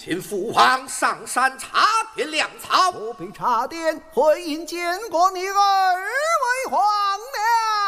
请父皇上山查点粮草。 不必查点，回营见过你二位皇